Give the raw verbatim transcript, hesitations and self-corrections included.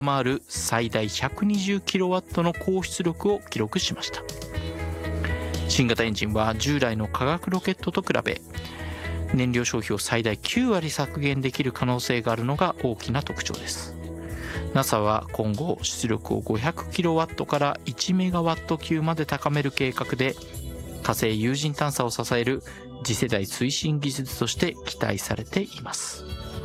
回る最大 ひゃくにじゅうキロワット の高出力を記録しました。新型エンジンは従来の化学ロケットと比べ燃料消費を最大きゅうわり削減できる可能性があるのが大きな特徴です。 ナサ は今後出力を ごひゃくキロワット からいちメガワット級まで高める計画で、火星有人探査を支える次世代推進技術として期待されています。